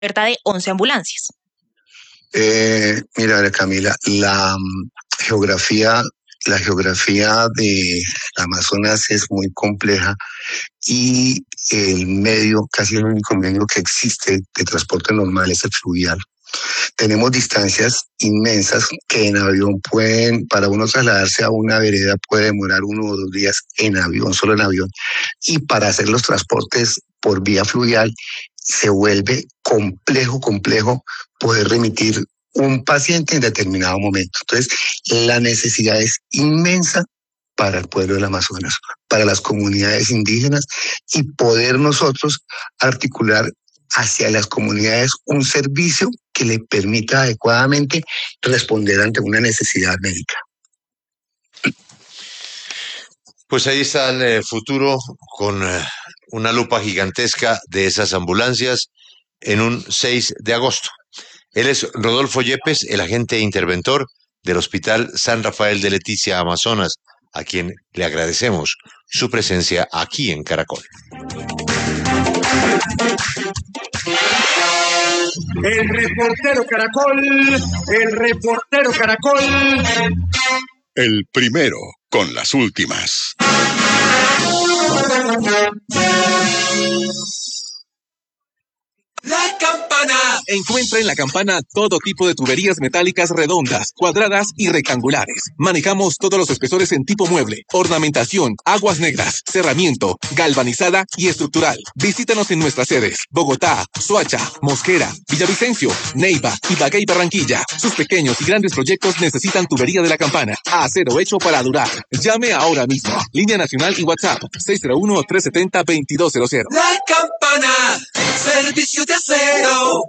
oferta de 11 ambulancias. Mira, Camila, geografía, la geografía de Amazonas es muy compleja y el medio, casi el único medio que existe de transporte normal es el fluvial. Tenemos distancias inmensas que en avión para uno trasladarse a una vereda puede demorar 1 o 2 días en avión, solo en avión. Y para hacer los transportes por vía fluvial se vuelve complejo poder remitir un paciente en determinado momento. Entonces, la necesidad es inmensa para el pueblo del Amazonas, para las comunidades indígenas y poder nosotros articular hacia las comunidades un servicio que le permita adecuadamente responder ante una necesidad médica. Pues ahí está el futuro con una lupa gigantesca de esas ambulancias en un 6 de agosto. Él es Rodolfo Yepes, el agente interventor del Hospital San Rafael de Leticia, Amazonas, a quien le agradecemos su presencia aquí en Caracol. El reportero Caracol. El primero con las últimas. La Campana. Encuentra en La Campana todo tipo de tuberías metálicas redondas, cuadradas y rectangulares. Manejamos todos los espesores en tipo mueble, ornamentación, aguas negras, cerramiento, galvanizada y estructural. Visítanos en nuestras sedes: Bogotá, Soacha, Mosquera, Villavicencio, Neiva, Ibagué y Barranquilla. Sus pequeños y grandes proyectos necesitan tubería de La Campana. Acero hecho para durar. Llame ahora mismo. Línea nacional y WhatsApp 601-370-2200. La Campana, servicio de acero.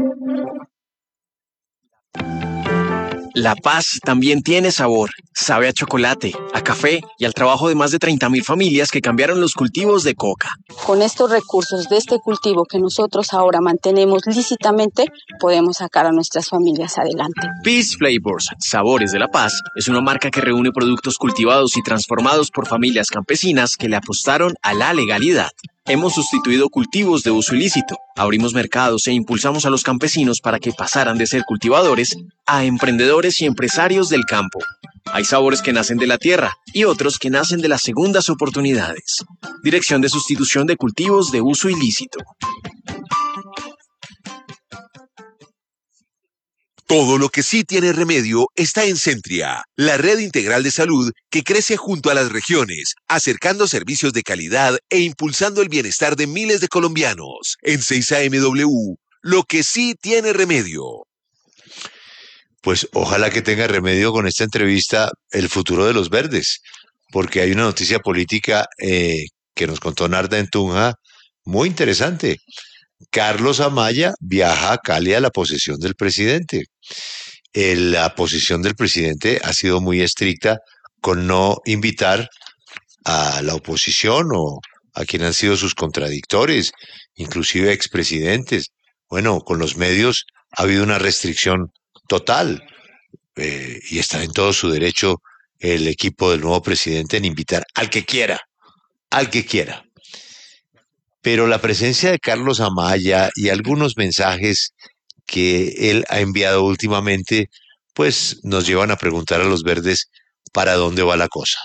La paz también tiene sabor. Sabe a chocolate, a café y al trabajo de más de 30.000 familias que cambiaron los cultivos de coca. Con estos recursos de este cultivo que nosotros ahora mantenemos lícitamente, podemos sacar a nuestras familias adelante. Peace Flavors, Sabores de la Paz, es una marca que reúne productos cultivados y transformados por familias campesinas que le apostaron a la legalidad. Hemos sustituido cultivos de uso ilícito, abrimos mercados e impulsamos a los campesinos para que pasaran de ser cultivadores a emprendedores y empresarios del campo. Hay sabores que nacen de la tierra y otros que nacen de las segundas oportunidades. Dirección de Sustitución de Cultivos de Uso Ilícito. Todo lo que sí tiene remedio está en Centria, la red integral de salud que crece junto a las regiones, acercando servicios de calidad e impulsando el bienestar de miles de colombianos. En 6AMW, lo que sí tiene remedio. Pues ojalá que tenga remedio con esta entrevista el futuro de los verdes, porque hay una noticia política que nos contó Narda en Tunja muy interesante. Carlos Amaya viaja a Cali a la posesión del presidente. La posición del presidente ha sido muy estricta con no invitar a la oposición o a quienes han sido sus contradictores, inclusive expresidentes. Bueno, con los medios ha habido una restricción total y está en todo su derecho el equipo del nuevo presidente en invitar al que quiera, al que quiera. Pero la presencia de Carlos Amaya y algunos mensajes que él ha enviado últimamente, pues nos llevan a preguntar a los verdes para dónde va la cosa.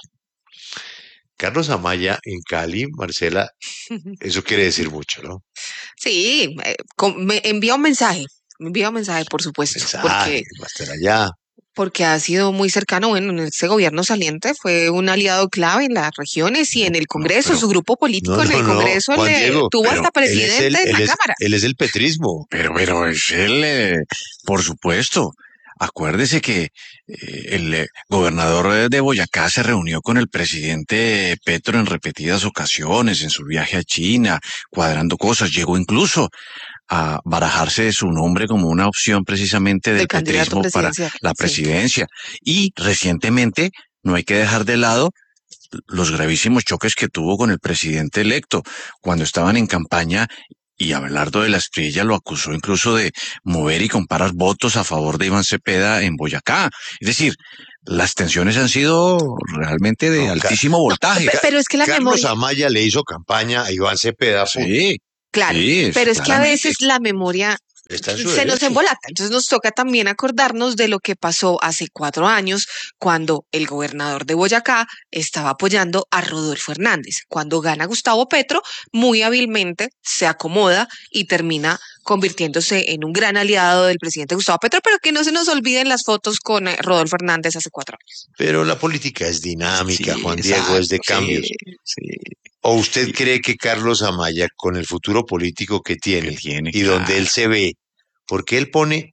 Carlos Amaya en Cali, Marcela, eso quiere decir mucho, ¿no? Sí, me envió un mensaje, por supuesto. Mensaje, va a estar allá. Porque ha sido muy cercano, bueno, en este gobierno saliente fue un aliado clave en las regiones y en el Congreso, su grupo político en el Congreso tuvo hasta presidente en la Cámara. Él es el petrismo. Pero es él, por supuesto. Acuérdese que el gobernador de Boyacá se reunió con el presidente Petro en repetidas ocasiones en su viaje a China, cuadrando cosas. Llegó incluso a barajarse su nombre como una opción precisamente del petrismo para la presidencia. Sí. Y recientemente no hay que dejar de lado los gravísimos choques que tuvo con el presidente electo cuando estaban en campaña, y Abelardo de la Espriella lo acusó incluso de mover y comparar votos a favor de Iván Cepeda en Boyacá. Es decir, las tensiones han sido realmente de altísimo voltaje. Pero es que Carlos Amaya le hizo campaña a Iván Cepeda. Sí. Claro, sí, pero es que a veces la memoria se nos embolata. Entonces nos toca también acordarnos de lo que pasó hace 4 años cuando el gobernador de Boyacá estaba apoyando a Rodolfo Hernández. Cuando gana Gustavo Petro, muy hábilmente se acomoda y termina convirtiéndose en un gran aliado del presidente Gustavo Petro, pero que no se nos olviden las fotos con Rodolfo Hernández hace 4 años. Pero la política es dinámica, sí, Juan Diego, es de cambios. Sí. ¿O usted cree que Carlos Amaya, con el futuro político que tiene y claro, donde él se ve, porque él pone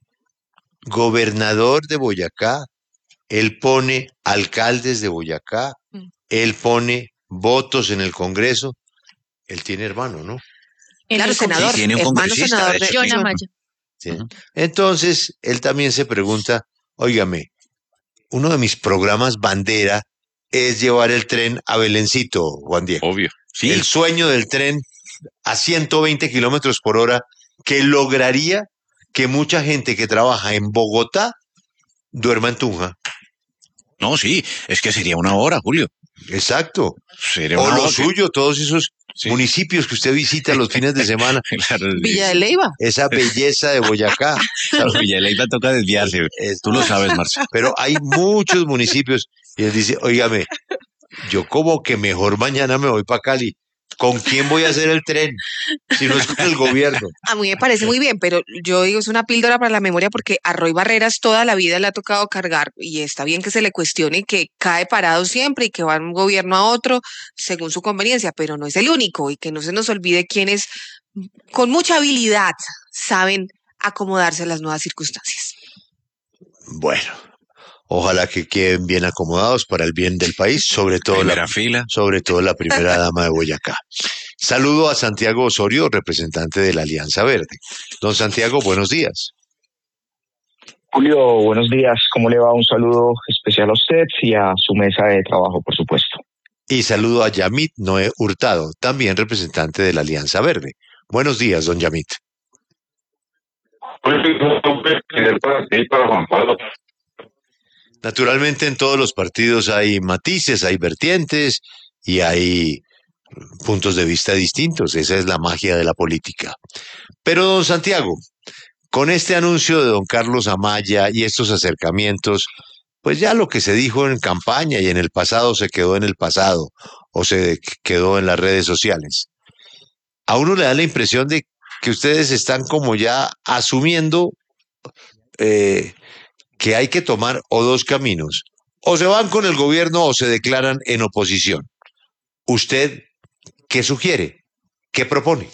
gobernador de Boyacá, él pone alcaldes de Boyacá, él pone votos en el Congreso, él tiene hermano, ¿no? Claro, senador, sí, tiene un hermano senador de John Amaya. Sí. Entonces, él también se pregunta, óigame, uno de mis programas bandera es llevar el tren a Belencito, Juan Diego. Obvio. Sí. El sueño del tren a 120 kilómetros por hora que lograría que mucha gente que trabaja en Bogotá duerma en Tunja. No, sí, es que sería una hora, Julio. Exacto. Sería o lo suyo, todos esos municipios que usted visita los fines de semana. Claro, Villa de Leyva. Esa belleza de Boyacá. Claro, Villa de Leyva toca desviarse. Tú lo sabes, Marcio. Pero hay muchos municipios y él dice, óigame, yo como que mejor mañana me voy para Cali. ¿Con quién voy a hacer el tren? Si no es con el gobierno. A mí me parece muy bien, pero yo digo, es una píldora para la memoria porque a Roy Barreras toda la vida le ha tocado cargar y está bien que se le cuestione que cae parado siempre y que va de un gobierno a otro según su conveniencia, pero no es el único y que no se nos olvide quienes con mucha habilidad saben acomodarse a las nuevas circunstancias. Bueno. Ojalá que queden bien acomodados para el bien del país, sobre todo la primera dama de Boyacá. Saludo a Santiago Osorio, representante de la Alianza Verde. Don Santiago, buenos días. Julio, buenos días. ¿Cómo le va? Un saludo especial a usted y a su mesa de trabajo, por supuesto. Y saludo a Yamit Noé Hurtado, también representante de la Alianza Verde. Buenos días, don Yamit. Naturalmente en todos los partidos hay matices, hay vertientes y hay puntos de vista distintos. Esa es la magia de la política. Pero don Santiago, con este anuncio de don Carlos Amaya y estos acercamientos, pues ya lo que se dijo en campaña y en el pasado se quedó en el pasado o se quedó en las redes sociales. A uno le da la impresión de que ustedes están como ya asumiendo que hay que tomar o dos caminos. O se van con el gobierno o se declaran en oposición. ¿Usted qué sugiere? ¿Qué propone?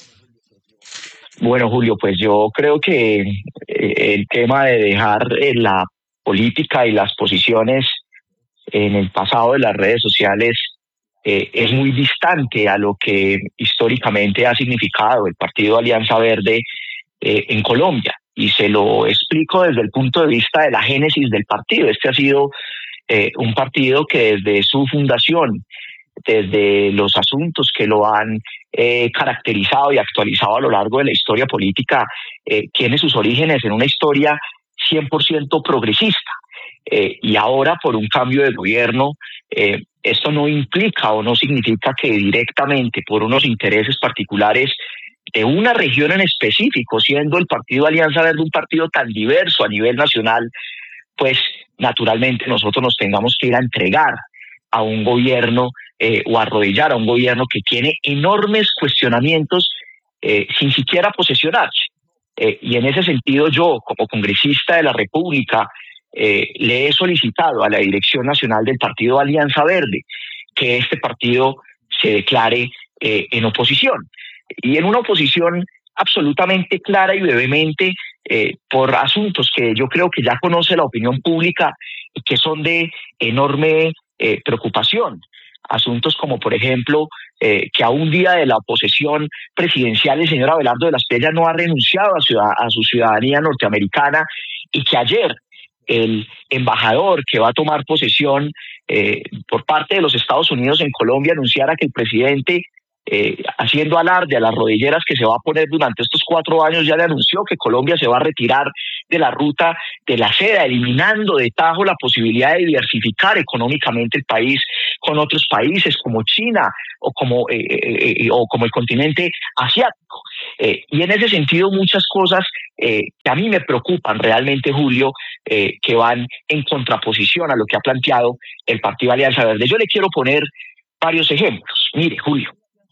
Bueno, Julio, pues yo creo que el tema de dejar la política y las posiciones en el pasado de las redes sociales es muy distante a lo que históricamente ha significado el Partido Alianza Verde en Colombia. Y se lo explico desde el punto de vista de la génesis del partido. Este ha sido un partido que desde su fundación, desde los asuntos que lo han caracterizado y actualizado a lo largo de la historia política, tiene sus orígenes en una historia 100% progresista. Y ahora, por un cambio de gobierno, esto no implica o no significa que directamente por unos intereses particulares de una región en específico, siendo el Partido Alianza Verde un partido tan diverso a nivel nacional, pues naturalmente nosotros nos tengamos que ir a entregar a un gobierno o arrodillar a un gobierno que tiene enormes cuestionamientos sin siquiera posesionarse. Y en ese sentido yo, como congresista de la República, le he solicitado a la Dirección Nacional del Partido Alianza Verde que este partido se declare en oposición. Y en una oposición absolutamente clara y vehemente por asuntos que yo creo que ya conoce la opinión pública y que son de enorme preocupación. Asuntos como, por ejemplo, que a un día de la posesión presidencial el señor Abelardo de la Espriella no ha renunciado a su ciudadanía norteamericana y que ayer el embajador que va a tomar posesión por parte de los Estados Unidos en Colombia anunciara que el presidente, haciendo alarde a las rodilleras que se va a poner durante estos 4 años, ya le anunció que Colombia se va a retirar de la ruta de la seda, eliminando de tajo la posibilidad de diversificar económicamente el país con otros países como China o como el continente asiático. Y en ese sentido muchas cosas que a mí me preocupan realmente, Julio, que van en contraposición a lo que ha planteado el Partido Alianza Verde. Yo le quiero poner varios ejemplos. Mire, Julio,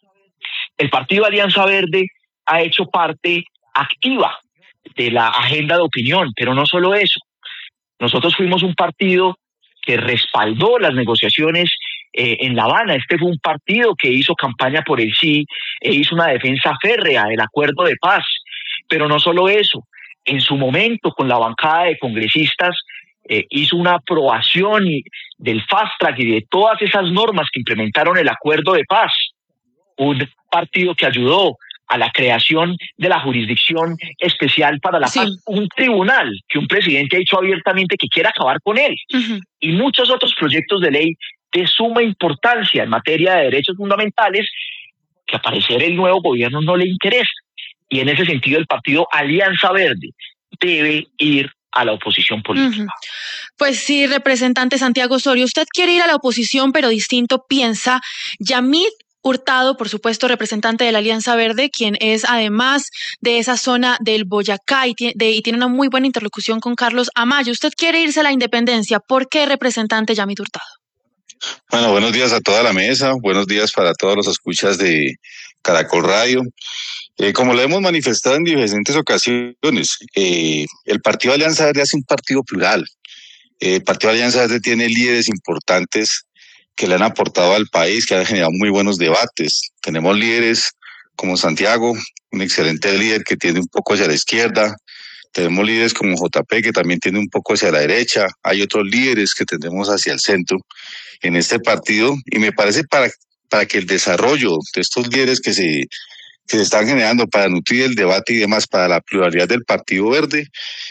el Partido Alianza Verde ha hecho parte activa de la agenda de opinión, pero no solo eso. Nosotros fuimos un partido que respaldó las negociaciones en La Habana. Este fue un partido que hizo campaña por el sí e hizo una defensa férrea del acuerdo de paz. Pero no solo eso, en su momento con la bancada de congresistas hizo una aprobación del fast track y de todas esas normas que implementaron el acuerdo de paz. Un partido que ayudó a la creación de la jurisdicción especial para la paz, un tribunal que un presidente ha dicho abiertamente que quiere acabar con él, y muchos otros proyectos de ley de suma importancia en materia de derechos fundamentales que al parecer el nuevo gobierno no le interesa. Y en ese sentido el partido Alianza Verde debe ir a la oposición política. Pues sí, representante Santiago Osorio, usted quiere ir a la oposición, pero distinto piensa Yamid Hurtado, por supuesto, representante de la Alianza Verde, quien es además de esa zona del Boyacá y tiene una muy buena interlocución con Carlos Amaya. Usted quiere irse a la independencia. ¿Por qué, representante Yamid Hurtado? Bueno, buenos días a toda la mesa, buenos días para todos los escuchas de Caracol Radio. Como lo hemos manifestado en diferentes ocasiones, el Partido Alianza Verde es un partido plural. El Partido Alianza Verde tiene líderes importantes que le han aportado al país, que han generado muy buenos debates. Tenemos líderes como Santiago, un excelente líder que tiene un poco hacia la izquierda. Tenemos líderes como JP, que también tiene un poco hacia la derecha. Hay otros líderes que tendremos hacia el centro en este partido. Y me parece para que el desarrollo de estos líderes que se están generando para nutrir el debate y demás, para la pluralidad del Partido Verde,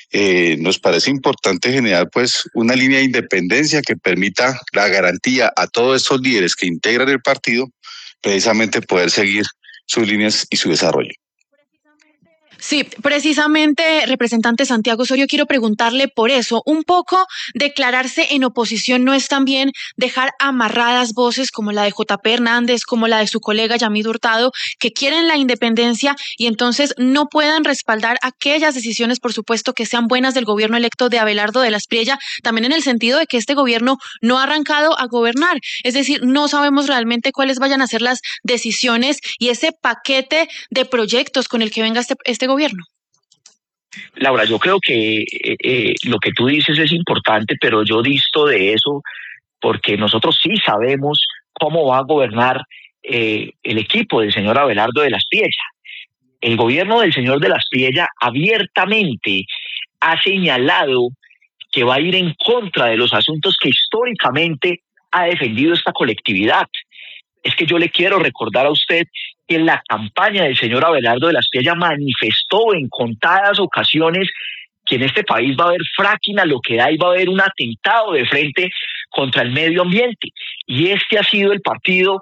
nos parece importante generar pues una línea de independencia que permita la garantía a todos estos líderes que integran el partido, precisamente poder seguir sus líneas y su desarrollo. Sí, precisamente, representante Santiago Osorio, quiero preguntarle por eso. Un poco declararse en oposición no es también dejar amarradas voces como la de JP Hernández, como la de su colega Yamid Hurtado, que quieren la independencia y entonces no puedan respaldar aquellas decisiones, por supuesto, que sean buenas del gobierno electo de Abelardo de la Espriella, también en el sentido de que este gobierno no ha arrancado a gobernar. Es decir, no sabemos realmente cuáles vayan a ser las decisiones y ese paquete de proyectos con el que venga este gobierno. Laura, yo creo que lo que tú dices es importante, pero yo disto de eso porque nosotros sí sabemos cómo va a gobernar el equipo del señor Abelardo de la Espriella. El gobierno del señor de la Espriella abiertamente ha señalado que va a ir en contra de los asuntos que históricamente ha defendido esta colectividad. Es que yo le quiero recordar a usted que en la campaña del señor Abelardo de la Espriella manifestó en contadas ocasiones que en este país va a haber fracking a lo que da y va a haber un atentado de frente contra el medio ambiente. Y este ha sido el partido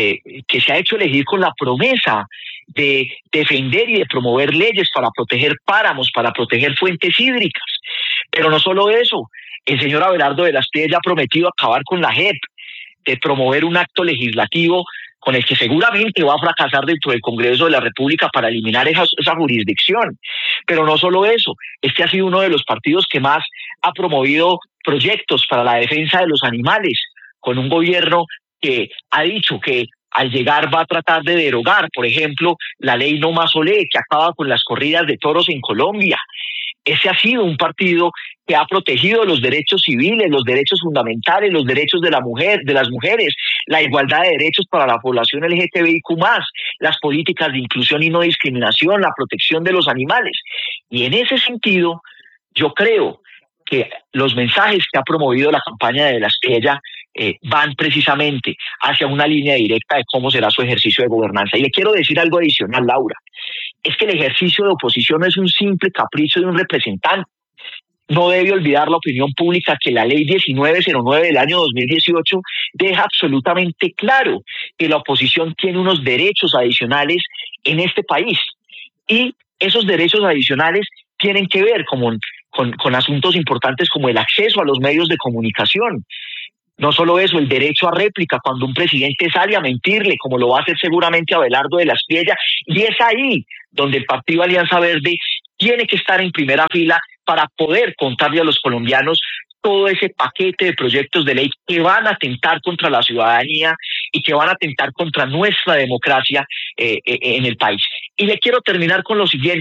que se ha hecho elegir con la promesa de defender y de promover leyes para proteger páramos, para proteger fuentes hídricas. Pero no solo eso, el señor Abelardo de la Espriella ha prometido acabar con la JEP, de promover un acto legislativo con el que seguramente va a fracasar dentro del Congreso de la República para eliminar esa jurisdicción. Pero no solo eso, este ha sido uno de los partidos que más ha promovido proyectos para la defensa de los animales, con un gobierno que ha dicho que al llegar va a tratar de derogar, por ejemplo, la ley No Más Olé, que acaba con las corridas de toros en Colombia. Ese ha sido un partido que ha protegido los derechos civiles, los derechos fundamentales, los derechos de la mujer, de las mujeres, la igualdad de derechos para la población LGTBIQ+, las políticas de inclusión y no discriminación, la protección de los animales. Y en ese sentido, yo creo que los mensajes que ha promovido la campaña de la Espriella van precisamente hacia una línea directa de cómo será su ejercicio de gobernanza. Y le quiero decir algo adicional, Laura. Es que el ejercicio de oposición no es un simple capricho de un representante. No debe olvidar la opinión pública que la ley 1909 del año 2018 deja absolutamente claro que la oposición tiene unos derechos adicionales en este país. Y esos derechos adicionales tienen que ver con con asuntos importantes como el acceso a los medios de comunicación. No solo eso, el derecho a réplica cuando un presidente sale a mentirle, como lo va a hacer seguramente Abelardo de la Espriella, y es ahí donde el Partido Alianza Verde tiene que estar en primera fila para poder contarle a los colombianos todo ese paquete de proyectos de ley que van a atentar contra la ciudadanía y que van a atentar contra nuestra democracia en el país. Y le quiero terminar con lo siguiente.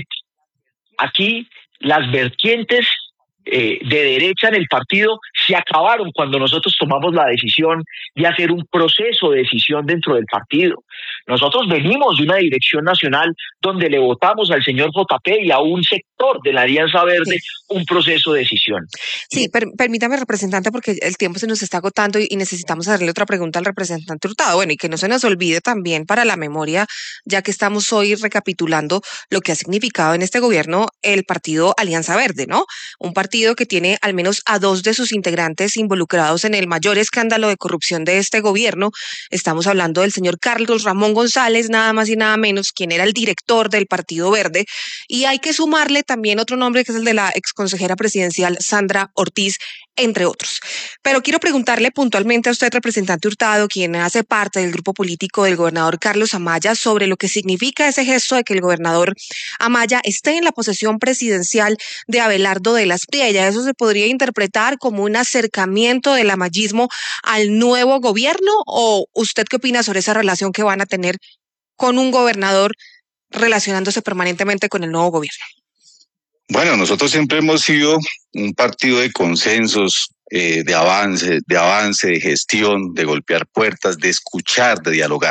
Aquí las vertientes de derecha en el partido se acabaron cuando nosotros tomamos la decisión de hacer un proceso de decisión dentro del partido. Nosotros venimos de una dirección nacional donde le votamos al señor JP y a un sector de la Alianza Verde un proceso de decisión. Sí, permítame, representante, porque el tiempo se nos está agotando y necesitamos hacerle otra pregunta al representante Hurtado. Bueno, y que no se nos olvide también para la memoria, ya que estamos hoy recapitulando lo que ha significado en este gobierno el partido Alianza Verde, ¿no? Un partido que tiene al menos a 2 de sus integrantes involucrados en el mayor escándalo de corrupción de este gobierno. Estamos hablando del señor Carlos Ramón González, nada más y nada menos, quien era el director del Partido Verde. Y hay que sumarle también otro nombre, que es el de la exconsejera presidencial Sandra Ortiz, entre otros. Pero quiero preguntarle puntualmente a usted, representante Hurtado, quien hace parte del grupo político del gobernador Carlos Amaya, sobre lo que significa ese gesto de que el gobernador Amaya esté en la posesión presidencial de Abelardo de la Espriella. ¿Eso se podría interpretar como un acercamiento del amayismo al nuevo gobierno? ¿O usted qué opina sobre esa relación que van a tener con un gobernador relacionándose permanentemente con el nuevo gobierno? Bueno, nosotros siempre hemos sido un partido de consensos, de avance, de gestión, de golpear puertas, de escuchar, de dialogar.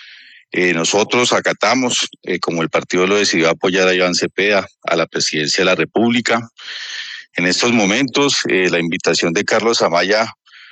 Nosotros acatamos, como el partido lo decidió, apoyar a Iván Cepeda a la presidencia de la República. En estos momentos, la invitación de Carlos Amaya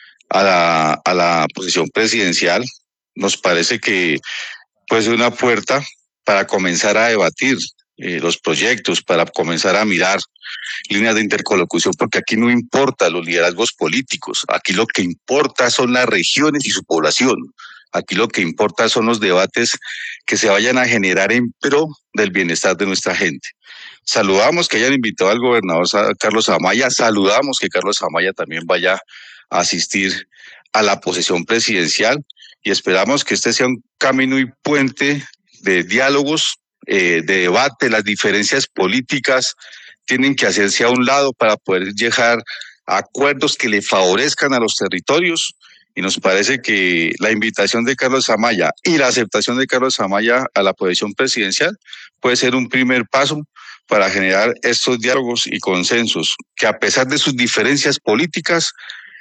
a la posición presidencial nos parece que puede ser una puerta para comenzar a debatir los proyectos, para comenzar a mirar líneas de interlocución, porque aquí no importa los liderazgos políticos, aquí lo que importa son las regiones y su población. Aquí lo que importa son los debates que se vayan a generar en pro del bienestar de nuestra gente. Saludamos que hayan invitado al gobernador Carlos Amaya, saludamos que Carlos Amaya también vaya a asistir a la posesión presidencial y esperamos que este sea un camino y puente de diálogos, de debate. Las diferencias políticas tienen que hacerse a un lado para poder llegar a acuerdos que le favorezcan a los territorios. Y nos parece que la invitación de Carlos Amaya y la aceptación de Carlos Amaya a la posición presidencial puede ser un primer paso para generar estos diálogos y consensos que, a pesar de sus diferencias políticas,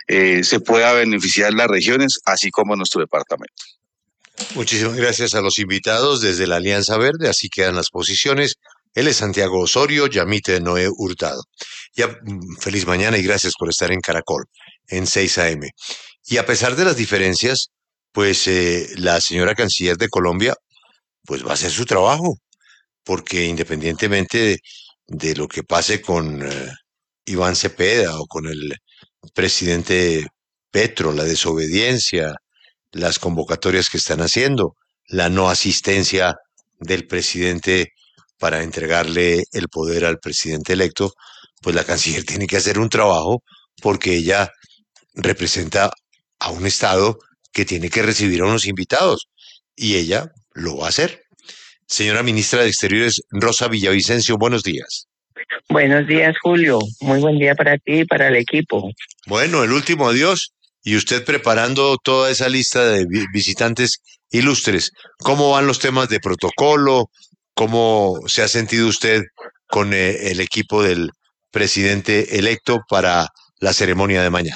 se pueda beneficiar las regiones, así como nuestro departamento. Muchísimas gracias a los invitados desde la Alianza Verde. Así quedan las posiciones. Él es Santiago Osorio, Yamite Noé Hurtado. Ya, feliz mañana y gracias por estar en Caracol, en 6 AM. Y a pesar de las diferencias, pues la señora canciller de Colombia pues va a hacer su trabajo, porque independientemente de lo que pase con Iván Cepeda o con el presidente Petro, la desobediencia, las convocatorias que están haciendo, la no asistencia del presidente para entregarle el poder al presidente electo, pues la canciller tiene que hacer un trabajo porque ella representa a un Estado que tiene que recibir a unos invitados y ella lo va a hacer. Señora ministra de Exteriores, Rosa Villavicencio, buenos días. Buenos días, Julio. Muy buen día para ti y para el equipo. Bueno, el último adiós y usted preparando toda esa lista de visitantes ilustres. ¿Cómo van los temas de protocolo? ¿Cómo se ha sentido usted con el equipo del presidente electo para la ceremonia de mañana?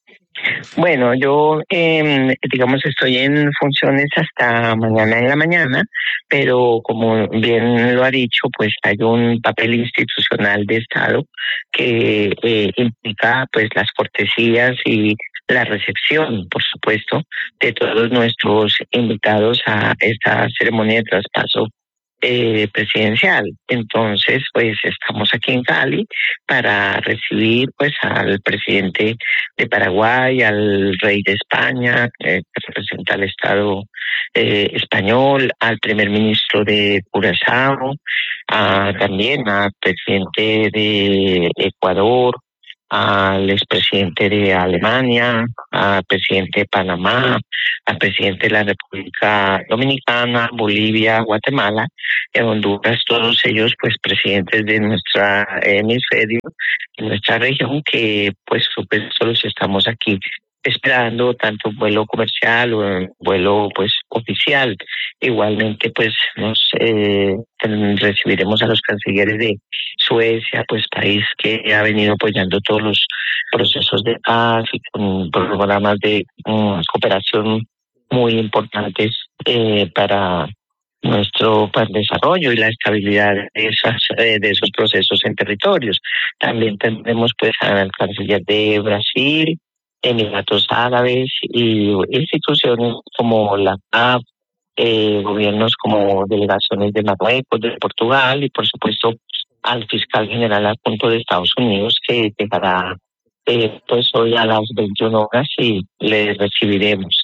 Bueno, yo, digamos, estoy en funciones hasta mañana en la mañana, pero como bien lo ha dicho, pues hay un papel institucional de Estado que implica, pues, las cortesías y la recepción, por supuesto, de todos nuestros invitados a esta ceremonia de traspaso presidencial. Entonces, pues estamos aquí en Cali para recibir pues al presidente de Paraguay, al rey de España, que representa al Estado español, al primer ministro de Curazao, también al presidente de Ecuador, al expresidente de Alemania, al presidente de Panamá, al presidente de la República Dominicana, Bolivia, Guatemala, Honduras, todos ellos pues presidentes de nuestra hemisferio, de nuestra región, que pues los estamos aquí esperando, tanto vuelo comercial o vuelo pues oficial. Igualmente pues nos recibiremos a los cancilleres de Suecia, pues país que ha venido apoyando todos los procesos de paz y con programas de cooperación muy importantes para nuestro desarrollo y la estabilidad de esos procesos en territorios. También tendremos pues al canciller de Brasil, Emiratos Árabes y instituciones como la CAF, gobiernos como delegaciones de Marruecos, de Portugal y por supuesto al fiscal general adjunto de Estados Unidos, que llegará pues hoy a las 21 horas y le recibiremos.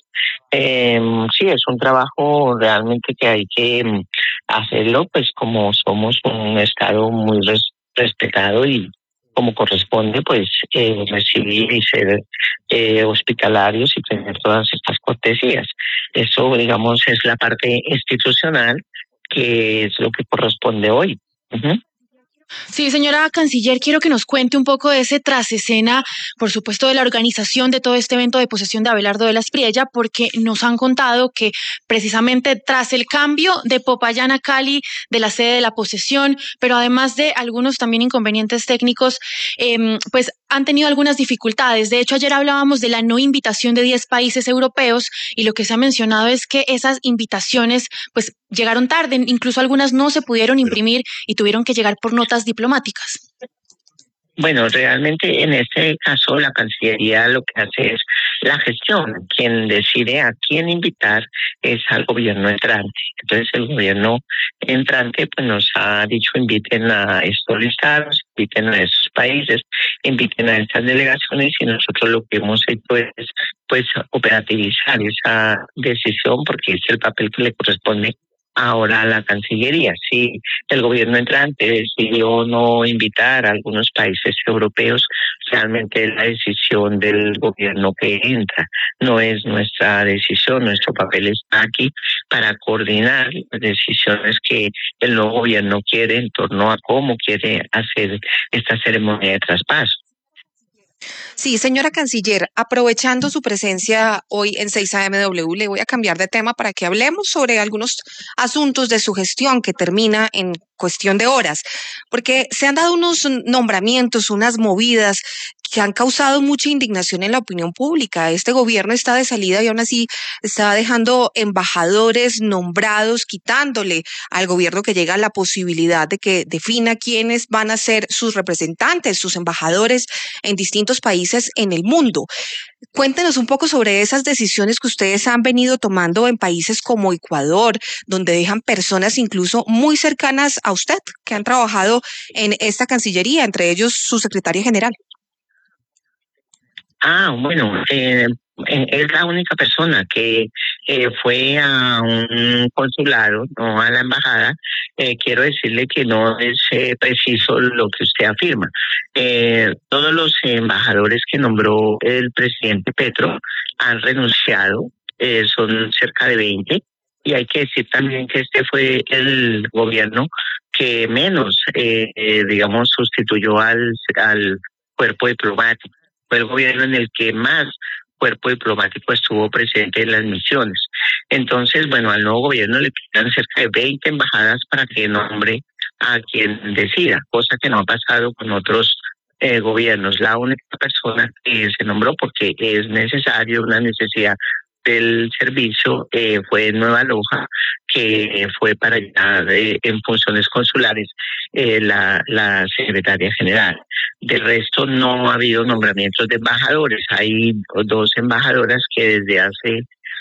Sí, es un trabajo realmente que hay que hacerlo, pues como somos un estado muy respetado y como corresponde, pues recibir y ser hospitalarios y tener todas estas cortesías. Eso, digamos, es la parte institucional, que es lo que corresponde hoy. Uh-huh. Sí, señora canciller, quiero que nos cuente un poco de ese trasescena, por supuesto, de la organización de todo este evento de posesión de Abelardo de la Espriella, porque nos han contado que precisamente tras el cambio de Popayán a Cali, de la sede de la posesión, pero además de algunos también inconvenientes técnicos, pues han tenido algunas dificultades. De hecho, ayer hablábamos de la no invitación de 10 países europeos y lo que se ha mencionado es que esas invitaciones pues llegaron tarde, incluso algunas no se pudieron imprimir y tuvieron que llegar por notas diplomáticas. Bueno, realmente en este caso la Cancillería lo que hace es la gestión. Quien decide a quién invitar es al gobierno entrante. Entonces el gobierno entrante pues nos ha dicho inviten a estos listados, inviten a esos países, inviten a estas delegaciones y nosotros lo que hemos hecho es pues operativizar esa decisión porque es el papel que le corresponde ahora a la Cancillería. Si el gobierno entrante decidió no invitar a algunos países europeos, realmente es la decisión del gobierno que entra, no es nuestra decisión. Nuestro papel está aquí para coordinar las decisiones que el nuevo gobierno quiere en torno a cómo quiere hacer esta ceremonia de traspaso. Sí, señora canciller, aprovechando su presencia hoy en 6AMW, le voy a cambiar de tema para que hablemos sobre algunos asuntos de su gestión que termina en cuestión de horas, porque se han dado unos nombramientos, unas movidas que han causado mucha indignación en la opinión pública. Este gobierno está de salida y aún así está dejando embajadores nombrados, quitándole al gobierno que llega la posibilidad de que defina quiénes van a ser sus representantes, sus embajadores en distintos países en el mundo. Cuéntenos un poco sobre esas decisiones que ustedes han venido tomando en países como Ecuador, donde dejan personas incluso muy cercanas a usted, que han trabajado en esta Cancillería, entre ellos su secretaria general. Bueno, es la única persona que fue a un consulado, no a la embajada. Quiero decirle que no es preciso lo que usted afirma. Todos los embajadores que nombró el presidente Petro han renunciado, son cerca de 20, y hay que decir también que este fue el gobierno que menos, digamos, sustituyó al cuerpo diplomático. Fue el gobierno en el que más cuerpo diplomático estuvo presente en las misiones. Entonces, bueno, al nuevo gobierno le quedan cerca de 20 embajadas para que nombre a quien decida, cosa que no ha pasado con otros gobiernos. La única persona que se nombró porque es necesario, una necesidad del servicio, fue Nueva Loja, que fue para allá en funciones consulares la secretaria general. De resto no ha habido nombramientos de embajadores. Hay 2 embajadoras que desde hace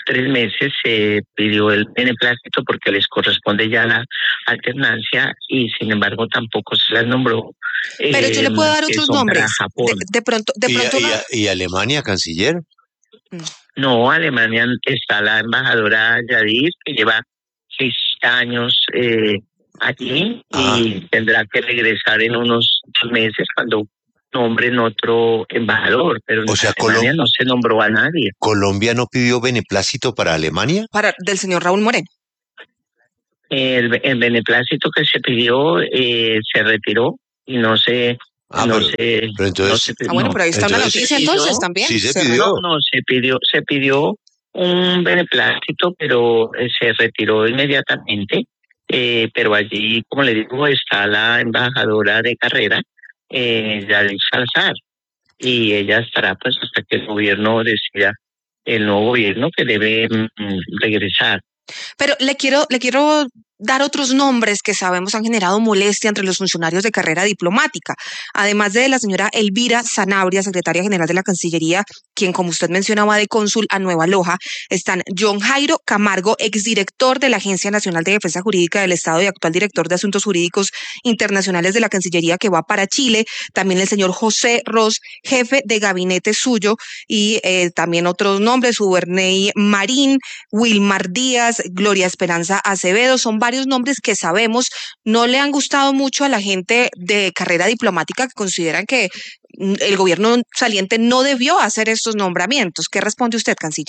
3 meses se pidió el beneplácito porque les corresponde ya la alternancia y sin embargo tampoco se las nombró. Pero yo le puedo dar que otros son para nombres. Japón. De pronto. ¿Y Alemania, canciller? No, Alemania está la embajadora Yadir, que lleva 6 años allí y tendrá que regresar en unos 2 meses cuando nombren otro embajador, pero en Alemania no se nombró a nadie. ¿Colombia no pidió beneplácito para Alemania? Del señor Raúl Moreno. El beneplácito que se pidió se retiró y no se... pero entonces, bueno, pero ahí está una noticia entonces también. Sí, se pidió. No, se pidió un beneplácito, pero se retiró inmediatamente. Pero allí, como le digo, está la embajadora de carrera, Yadis Salazar, y ella estará pues hasta que el gobierno decida, el nuevo gobierno que debe regresar. Pero le quiero dar otros nombres que sabemos han generado molestia entre los funcionarios de carrera diplomática. Además de la señora Elvira Sanabria, secretaria general de la Cancillería, quien, como usted mencionaba, de cónsul a Nueva Loja, están John Jairo Camargo, exdirector de la Agencia Nacional de Defensa Jurídica del Estado y actual director de Asuntos Jurídicos Internacionales de la Cancillería, que va para Chile, también el señor José Ross, jefe de gabinete suyo, y también otros nombres, Uberney Marín, Wilmar Díaz, Gloria Esperanza Acevedo, son varios nombres que sabemos no le han gustado mucho a la gente de carrera diplomática, que consideran que el gobierno saliente no debió hacer estos nombramientos. ¿Qué responde usted, canciller?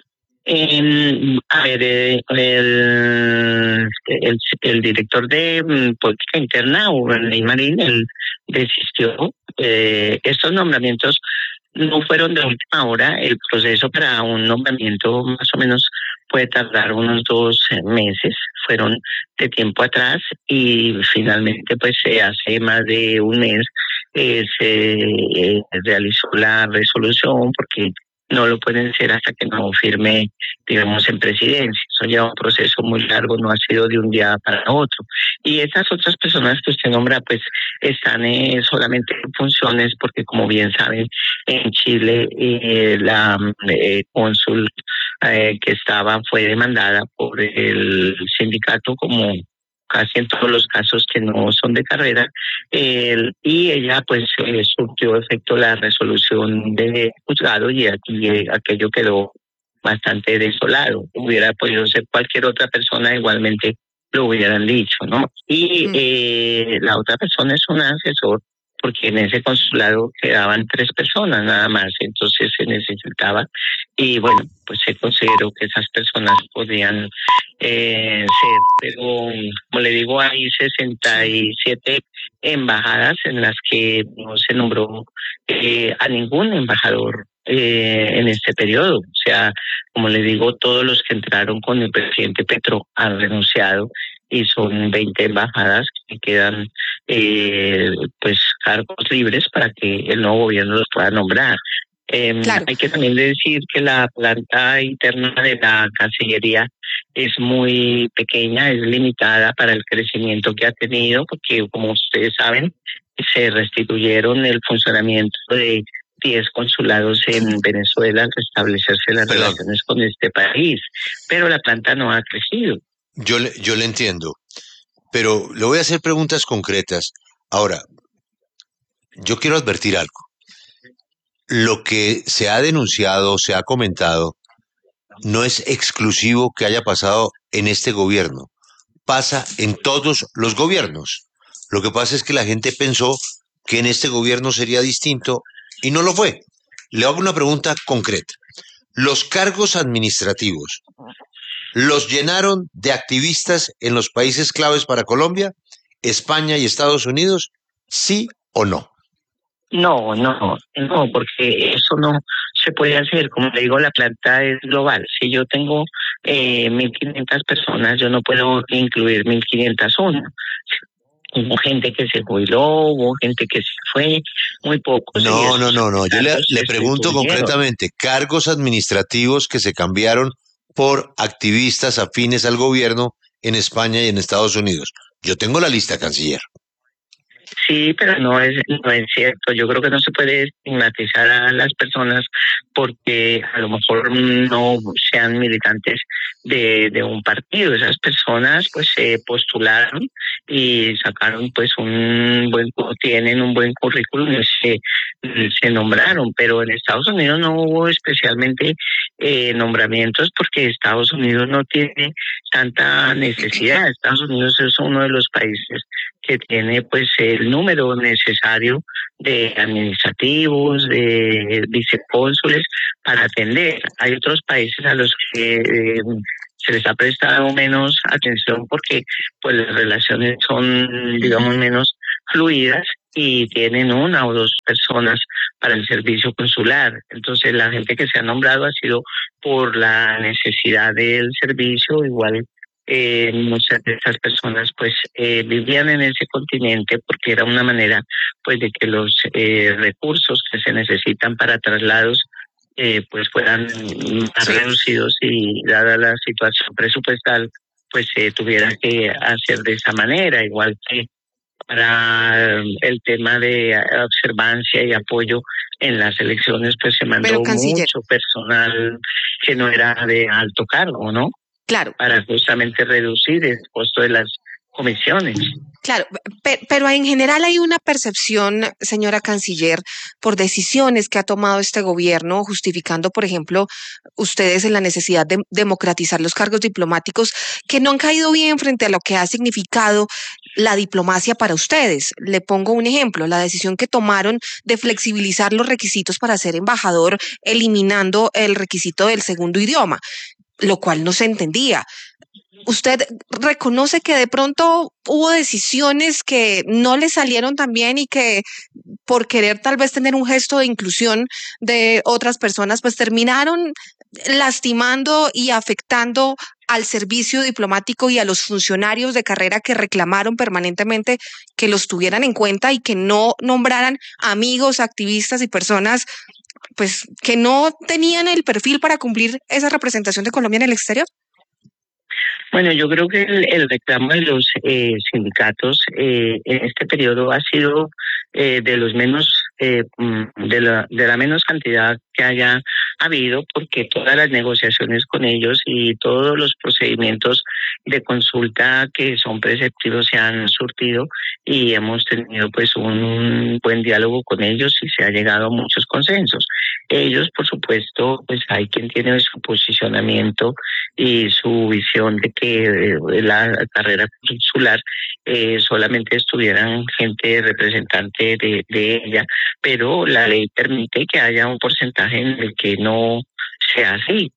A ver, el director de política interna, Uberney Marín, él desistió. Estos nombramientos no fueron de última hora. El proceso para un nombramiento más o menos puede tardar unos 2 meses. Fueron de tiempo atrás y finalmente pues hace más de un mes se realizó la resolución porque no lo pueden ser hasta que no firme, digamos, en presidencia. Eso lleva un proceso muy largo, no ha sido de un día para otro. Y esas otras personas que usted nombra, pues, están solamente en funciones porque, como bien saben, en Chile la cónsul que estaba fue demandada por el sindicato como casi en todos los casos que no son de carrera, y ella pues surtió efecto la resolución del juzgado y aquello quedó bastante desolado. Hubiera podido ser cualquier otra persona, igualmente lo hubieran dicho, ¿no? Y la otra persona es un asesor, porque en ese consulado quedaban 3 personas nada más, entonces se necesitaba, y bueno, pues se consideró que esas personas podían ser, pero como le digo, hay 67 embajadas en las que no se nombró a ningún embajador en este periodo. O sea, como le digo, todos los que entraron con el presidente Petro han renunciado y son 20 embajadas que quedan pues cargos libres para que el nuevo gobierno los pueda nombrar. Claro. Hay que también decir que la planta interna de la Cancillería es muy pequeña, es limitada para el crecimiento que ha tenido, porque como ustedes saben, se restituyeron el funcionamiento de 10 consulados en Venezuela al restablecerse las relaciones con este país, pero la planta no ha crecido. Yo le entiendo, pero le voy a hacer preguntas concretas. Ahora, yo quiero advertir algo. Lo que se ha denunciado, se ha comentado, no es exclusivo que haya pasado en este gobierno. Pasa en todos los gobiernos. Lo que pasa es que la gente pensó que en este gobierno sería distinto y no lo fue. Le hago una pregunta concreta. Los cargos administrativos, ¿los llenaron de activistas en los países claves para Colombia, España y Estados Unidos? ¿Sí o no? No, porque eso no se puede hacer. Como le digo, la planta es global. Si yo tengo 1.500 personas, yo no puedo incluir 1.501. Hubo gente que se jubiló, hubo gente que se fue, muy pocos. No. Yo le pregunto concretamente, cargos administrativos que se cambiaron por activistas afines al gobierno en España y en Estados Unidos. Yo tengo la lista, canciller. Sí, pero no es cierto. Yo creo que no se puede estigmatizar a las personas porque a lo mejor no sean militantes de un partido. Esas personas pues se postularon y sacaron pues tienen un buen currículum y se nombraron, pero en Estados Unidos no hubo especialmente nombramientos porque Estados Unidos no tiene tanta necesidad. Estados Unidos es uno de los países que tiene pues el número necesario de administrativos, de vicecónsules para atender. Hay otros países a los que se les ha prestado menos atención porque pues las relaciones son, digamos, menos fluidas y tienen una o dos personas para el servicio consular. Entonces la gente que se ha nombrado ha sido por la necesidad del servicio, igual muchas de esas personas pues vivían en ese continente porque era una manera pues de que los recursos que se necesitan para traslados pues fueran más reducidos y dada la situación presupuestal pues se tuviera que hacer de esa manera, igual que para el tema de observancia y apoyo en las elecciones pues se mandó mucho personal que no era de alto cargo, ¿no? Claro. Para justamente reducir el costo de las comisiones. Claro, pero en general hay una percepción, señora canciller, por decisiones que ha tomado este gobierno, justificando, por ejemplo, ustedes en la necesidad de democratizar los cargos diplomáticos, que no han caído bien frente a lo que ha significado la diplomacia para ustedes. Le pongo un ejemplo, la decisión que tomaron de flexibilizar los requisitos para ser embajador, eliminando el requisito del segundo idioma, lo cual no se entendía. ¿Usted reconoce que de pronto hubo decisiones que no le salieron tan bien y que por querer tal vez tener un gesto de inclusión de otras personas, pues terminaron lastimando y afectando al servicio diplomático y a los funcionarios de carrera que reclamaron permanentemente que los tuvieran en cuenta y que no nombraran amigos, activistas y personas pues que no tenían el perfil para cumplir esa representación de Colombia en el exterior? Bueno, yo creo que el reclamo de los sindicatos en este periodo ha sido de los menos, de la menos cantidad que haya habido, porque todas las negociaciones con ellos y todos los procedimientos de consulta que son preceptivos se han surtido y hemos tenido pues un buen diálogo con ellos y se ha llegado a muchos consensos. Ellos, por supuesto, pues hay quien tiene su posicionamiento y su visión de que la carrera consular solamente estuvieran gente representante de ella, pero la ley permite que haya un porcentaje en el que no sea así.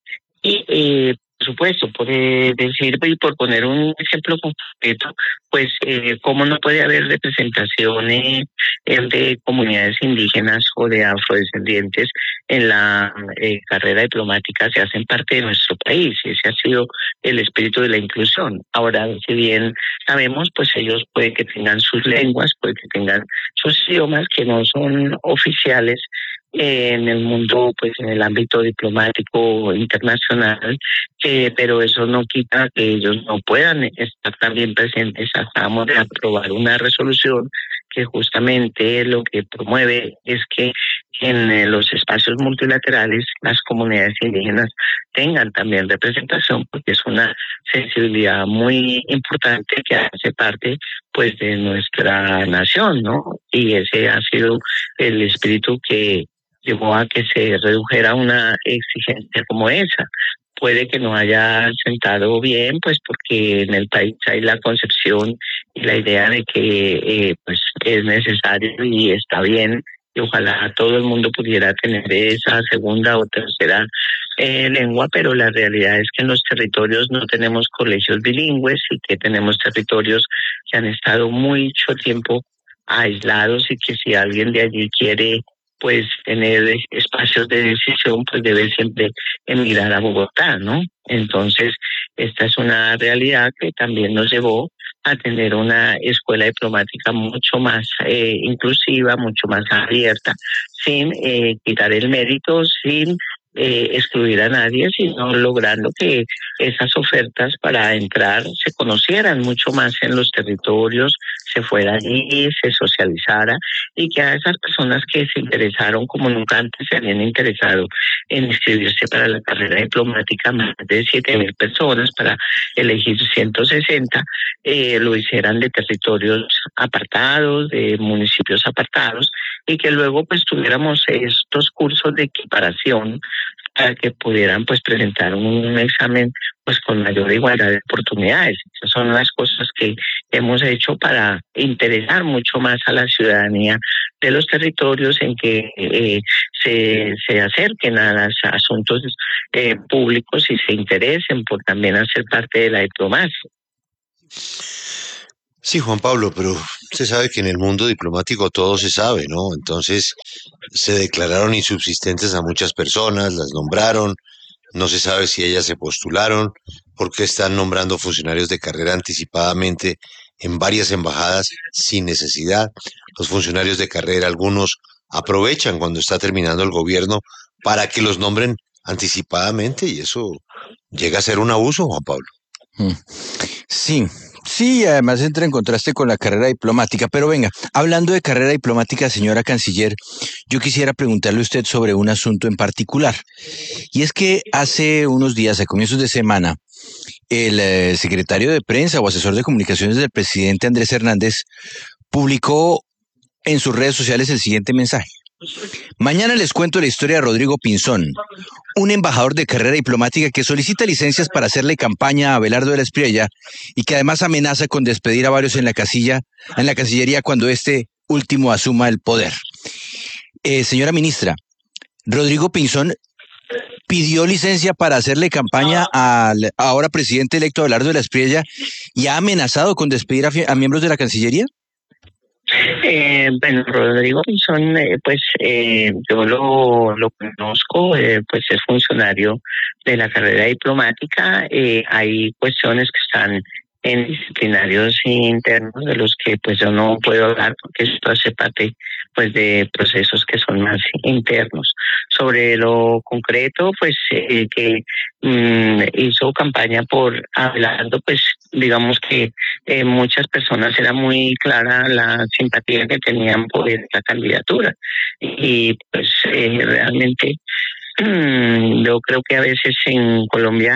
Y por supuesto, puede decir, y por poner un ejemplo concreto, pues cómo no puede haber representaciones de comunidades indígenas o de afrodescendientes en la carrera diplomática, se hacen parte de nuestro país. Ese ha sido el espíritu de la inclusión. Ahora, si bien sabemos, pues ellos puede que tengan sus lenguas, puede que tengan sus idiomas que no son oficiales en el mundo, pues en el ámbito diplomático internacional, pero eso no quita que ellos no puedan estar también presentes. Acabamos de aprobar una resolución que justamente lo que promueve es que en los espacios multilaterales las comunidades indígenas tengan también representación, porque es una sensibilidad muy importante que hace parte pues de nuestra nación, ¿no? Y ese ha sido el espíritu que llevó a que se redujera una exigencia como esa. Puede que no haya sentado bien, pues porque en el país hay la concepción y la idea de que pues es necesario y está bien, y ojalá todo el mundo pudiera tener esa segunda o tercera lengua, pero la realidad es que en los territorios no tenemos colegios bilingües y que tenemos territorios que han estado mucho tiempo aislados y que si alguien de allí quiere pues tener espacios de decisión, pues debe siempre emigrar a Bogotá, ¿no? Entonces, esta es una realidad que también nos llevó a tener una escuela diplomática mucho más inclusiva, mucho más abierta, sin quitar el mérito, sin excluir a nadie, sino logrando que esas ofertas para entrar se conocieran mucho más en los territorios, se fuera allí, se socializara y que a esas personas que se interesaron como nunca antes se habían interesado en inscribirse para la carrera diplomática, más de 7.000 personas para elegir 160, lo hicieran de territorios apartados, de municipios apartados, y que luego pues tuviéramos estos cursos de equiparación para que pudieran pues presentar un examen pues con mayor igualdad de oportunidades. Esas son las cosas que hemos hecho para interesar mucho más a la ciudadanía de los territorios en que se acerquen a los asuntos públicos y se interesen por también hacer parte de la diplomacia. Sí, Juan Pablo, pero usted sabe que en el mundo diplomático todo se sabe, ¿no? Entonces se declararon insubsistentes a muchas personas, las nombraron, no se sabe si ellas se postularon, porque están nombrando funcionarios de carrera anticipadamente en varias embajadas sin necesidad. Los funcionarios de carrera, algunos aprovechan cuando está terminando el gobierno para que los nombren anticipadamente y eso llega a ser un abuso, Juan Pablo. Sí, sí, además entra en contraste con la carrera diplomática. Pero venga, hablando de carrera diplomática, señora canciller, yo quisiera preguntarle a usted sobre un asunto en particular. Y es que hace unos días, a comienzos de semana, el secretario de prensa o asesor de comunicaciones del presidente Andrés Hernández publicó en sus redes sociales el siguiente mensaje. Mañana les cuento la historia de Rodrigo Pinzón, un embajador de carrera diplomática que solicita licencias para hacerle campaña a Abelardo de la Espriella y que además amenaza con despedir a varios en la Cancillería cuando este último asuma el poder. Señora ministra, Rodrigo Pinzón pidió licencia para hacerle campaña al ahora presidente electo Abelardo de la Espriella y ha amenazado con despedir a miembros de la Cancillería. Bueno, Rodrigo Pinzón, yo lo conozco, pues es funcionario de la carrera diplomática. Hay cuestiones que están en disciplinarios internos de los que pues yo no puedo hablar porque esto hace parte pues de procesos que son más internos. Sobre lo concreto, pues que hizo campaña por Abelardo, pues digamos que muchas personas era muy clara la simpatía que tenían por esta candidatura y pues realmente yo creo que a veces en Colombia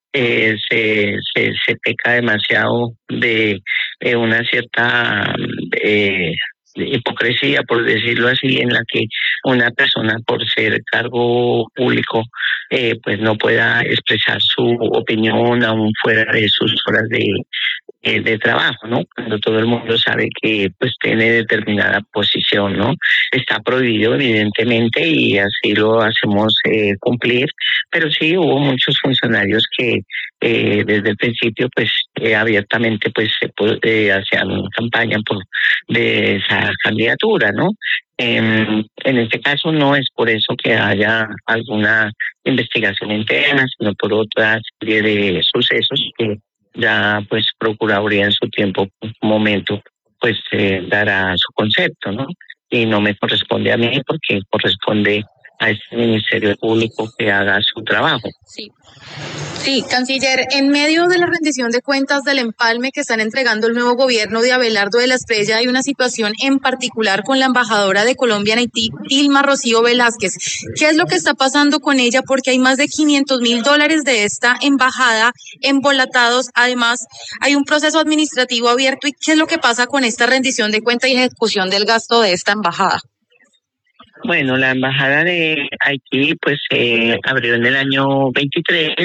se peca demasiado de una cierta hipocresía, por decirlo así, en la que una persona por ser cargo público pues no pueda expresar su opinión aún fuera de sus horas de trabajo, ¿no? Cuando todo el mundo sabe que pues tiene determinada posición, ¿no? Está prohibido evidentemente y así lo hacemos cumplir, pero sí hubo muchos funcionarios que desde el principio pues abiertamente pues hacían campaña de esa candidatura, ¿no? En este caso no es por eso que haya alguna investigación interna, sino por otra serie de sucesos que ya pues Procuraduría en su tiempo, momento, pues dará su concepto, ¿no? Y no me corresponde a mí porque corresponde a este Ministerio Público que haga su trabajo. Sí. Sí, canciller, en medio de la rendición de cuentas del empalme que están entregando el nuevo gobierno de Abelardo de la Espriella, hay una situación en particular con la embajadora de Colombia en Haití, Dilma Rocío Velázquez. ¿Qué es lo que está pasando con ella? Porque hay más de $500,000 de esta embajada embolatados. Además, hay un proceso administrativo abierto. ¿Y qué es lo que pasa con esta rendición de cuentas y ejecución del gasto de esta embajada? Bueno, la embajada de Haití pues abrió en el año 23.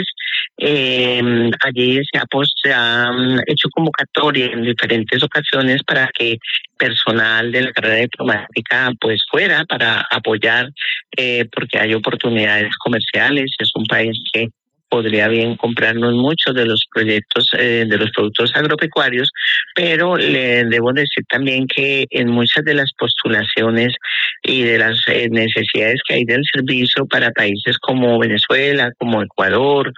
Allí se ha hecho convocatoria en diferentes ocasiones para que personal de la carrera diplomática pues fuera para apoyar porque hay oportunidades comerciales. Es un país que podría bien comprarnos muchos de los proyectos, de los productos agropecuarios, pero le debo decir también que en muchas de las postulaciones y de las necesidades que hay del servicio para países como Venezuela, como Ecuador,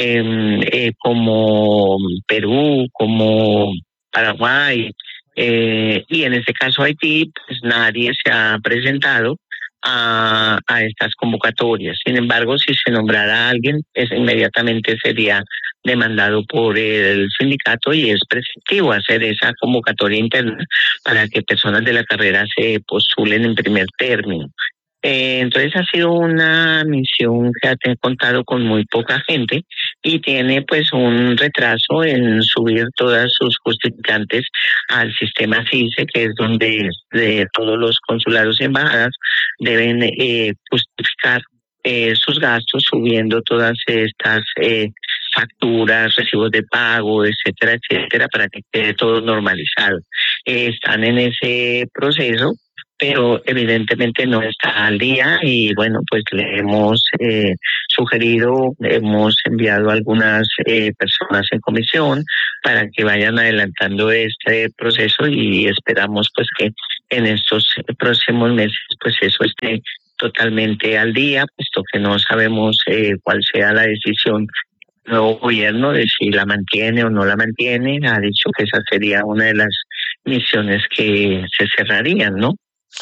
como Perú, como Paraguay, y en este caso Haití, pues nadie se ha presentado a estas convocatorias. Sin embargo, si se nombrara a alguien, inmediatamente sería demandado por el sindicato y es preceptivo hacer esa convocatoria interna para que personas de la carrera se postulen en primer término. Entonces ha sido una misión que ha contado con muy poca gente y tiene pues un retraso en subir todas sus justificantes al sistema CICE, que es donde todos los consulados y embajadas deben justificar sus gastos subiendo todas estas facturas, recibos de pago, etcétera, etcétera, para que quede todo normalizado. Están en ese proceso, pero evidentemente no está al día y bueno, pues le hemos sugerido, hemos enviado a algunas personas en comisión para que vayan adelantando este proceso y esperamos pues que en estos próximos meses pues eso esté totalmente al día, puesto que no sabemos cuál sea la decisión del nuevo gobierno de si la mantiene o no la mantiene. Ha dicho que esa sería una de las misiones que se cerrarían, ¿no?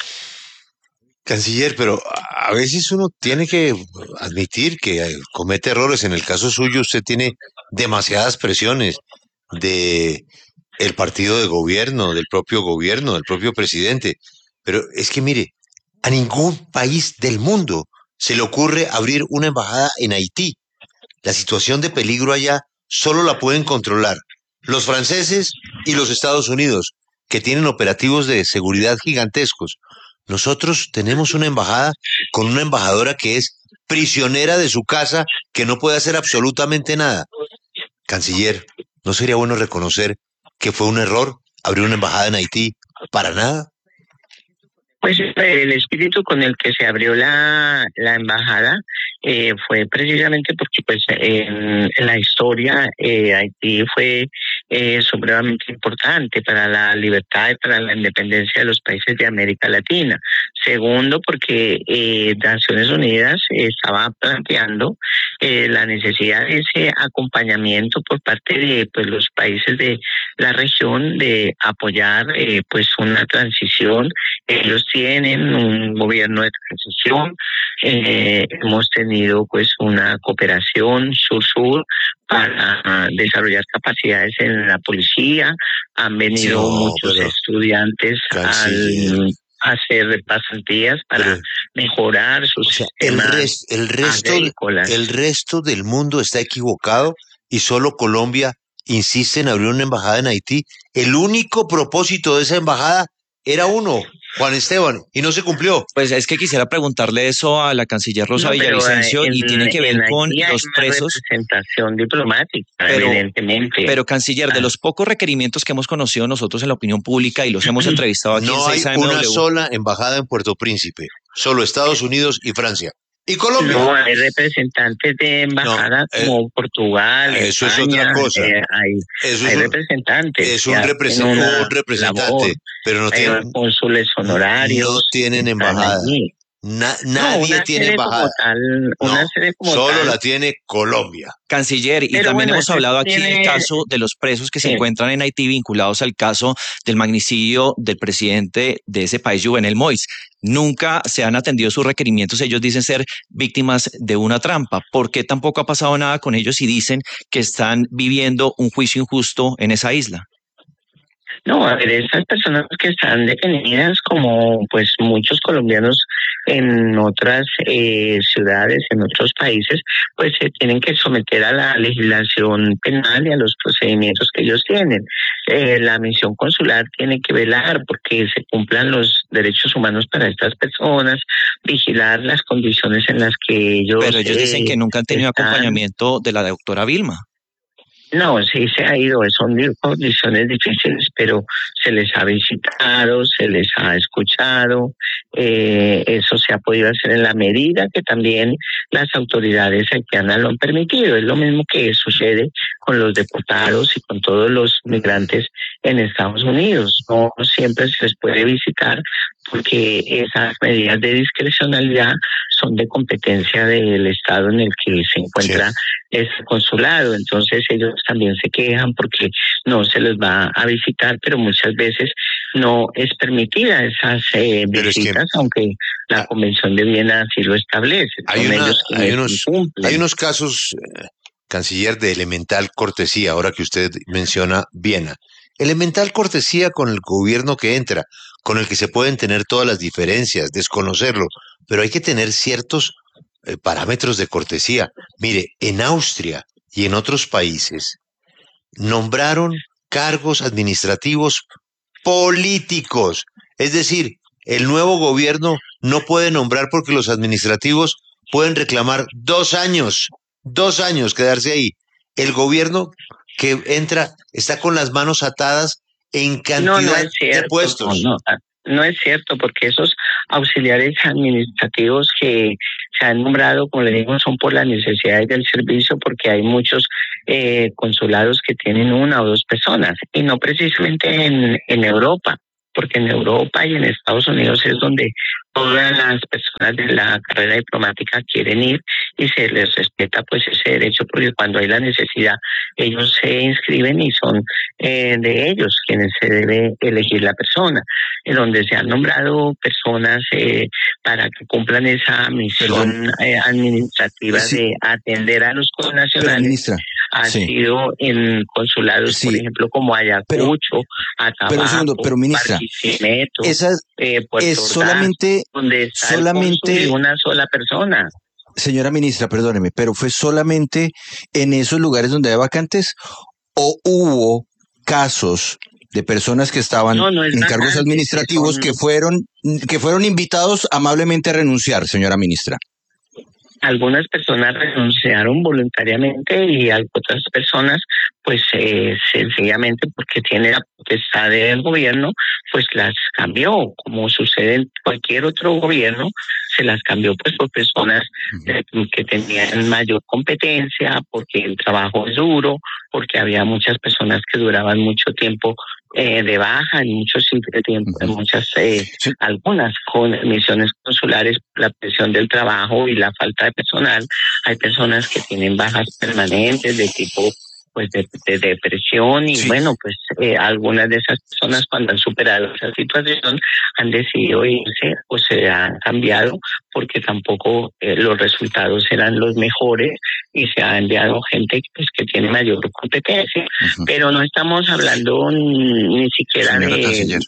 Canciller, pero a veces uno tiene que admitir que comete errores. En el caso suyo, usted tiene demasiadas presiones de el partido de gobierno, del propio presidente. Pero es que mire, a ningún país del mundo se le ocurre abrir una embajada en Haití. La situación de peligro allá solo la pueden controlar los franceses y los Estados Unidos, que tienen operativos de seguridad gigantescos. Nosotros tenemos una embajada con una embajadora que es prisionera de su casa, que no puede hacer absolutamente nada. Canciller, ¿no sería bueno reconocer que fue un error abrir una embajada en Haití para nada? Pues el espíritu con el que se abrió la embajada fue precisamente porque pues en la historia Haití fue supremamente importante para la libertad y para la independencia de los países de América Latina. Segundo, porque Naciones Unidas estaba planteando la necesidad de ese acompañamiento por parte de pues los países de la región de apoyar pues una transición. Ellos tienen un gobierno de transición, hemos tenido pues una cooperación sur-sur para desarrollar capacidades en la policía, han venido muchos estudiantes a hacer pasantías para mejorar sus sistemas agrícolas. El resto del mundo está equivocado y solo Colombia insiste en abrir una embajada en Haití. El único propósito de esa embajada era uno, Juan Esteban, y no se cumplió. Pues es que quisiera preguntarle eso a la canciller Rosa Villavicencio y tiene que ver con los presos. Representación diplomática, evidentemente. Pero canciller, de los pocos requerimientos que hemos conocido nosotros en la opinión pública y los hemos entrevistado aquí no en 6 hay una sola embajada en Puerto Príncipe, solo Estados Unidos y Francia. ¿Y Colombia? No, hay representantes de embajada como Portugal, eso España, es otra cosa. Hay representantes. Es un representante, pero no tienen cónsules honorarios. No tienen embajada. Nadie tiene embajada. Solo la tiene Colombia. Canciller, y también hemos hablado aquí del caso de los presos que se encuentran en Haití vinculados al caso del magnicidio del presidente de ese país, Jovenel Moïse. Nunca se han atendido sus requerimientos, ellos dicen ser víctimas de una trampa. ¿Por qué tampoco ha pasado nada con ellos y dicen que están viviendo un juicio injusto en esa isla? No, a ver, esas personas que están detenidas, como pues muchos colombianos en otras ciudades, en otros países, pues se tienen que someter a la legislación penal y a los procedimientos que ellos tienen. La misión consular tiene que velar porque se cumplan los derechos humanos para estas personas, vigilar las condiciones en las que ellos... Pero ellos dicen que nunca han tenido acompañamiento de la doctora Vilma. No, sí se ha ido, son condiciones difíciles, pero se les ha visitado, se les ha escuchado, eso se ha podido hacer en la medida que también las autoridades haitianas lo han permitido. Es lo mismo que sucede con los deportados y con todos los migrantes en Estados Unidos. No siempre se les puede visitar porque esas medidas de discrecionalidad son de competencia del estado en el que se encuentra ese consulado. Entonces ellos también se quejan porque no se les va a visitar, pero muchas veces no es permitida esas visitas, aunque la Convención de Viena así lo establece. Hay unos casos, canciller, de elemental cortesía, ahora que usted menciona Viena. Elemental cortesía con el gobierno que entra, con el que se pueden tener todas las diferencias, desconocerlo, pero hay que tener ciertos parámetros de cortesía. Mire, en Austria y en otros países nombraron cargos administrativos políticos, es decir, el nuevo gobierno no puede nombrar porque los administrativos pueden reclamar 2 años, quedarse ahí. El gobierno que entra está con las manos atadas en cantidad de puestos. No es cierto, porque esos auxiliares administrativos que se han nombrado, como le digo, son por las necesidades del servicio, porque hay muchos consulados que tienen 1 o 2 personas, y no precisamente en Europa, porque en Europa y en Estados Unidos es donde todas las personas de la carrera diplomática quieren ir y se les respeta pues ese derecho, porque cuando hay la necesidad ellos se inscriben y son de ellos quienes se debe elegir la persona, en donde se han nombrado personas para que cumplan esa misión administrativa de atender a los connacionales. Ha sido en consulados, por ejemplo, como Ayacucho, Atabaco, Barquisimeto, Puerto es solamente, donde está el cónsul y una sola persona. Señora ministra, perdóneme, pero ¿fue solamente en esos lugares donde hay vacantes o hubo casos de personas que estaban en cargos administrativos que fueron invitados amablemente a renunciar, señora ministra? Algunas personas renunciaron voluntariamente y otras personas, pues sencillamente porque tiene la potestad del gobierno, pues las cambió, como sucede en cualquier otro gobierno, se las cambió pues por personas que tenían mayor competencia, porque el trabajo es duro, porque había muchas personas que duraban mucho tiempo de baja en muchos tiempo, en muchas algunas con misiones consulares, la presión del trabajo y la falta de personal. Hay personas que tienen bajas permanentes de tipo pues de depresión y bueno, pues algunas de esas personas cuando han superado esa situación han decidido irse o se han cambiado porque tampoco los resultados eran los mejores y se ha enviado gente pues que tiene mayor competencia, pero no estamos hablando ni siquiera de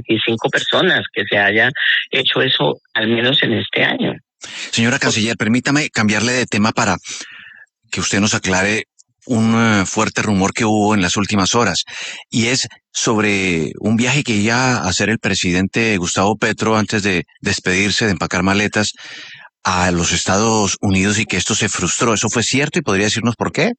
25 personas que se haya hecho eso al menos en este año. Señora canciller, permítame cambiarle de tema para que usted nos aclare un fuerte rumor que hubo en las últimas horas, y es sobre un viaje que iba a hacer el presidente Gustavo Petro antes de despedirse, de empacar maletas a los Estados Unidos, y que esto se frustró. ¿Eso fue cierto y podría decirnos por qué?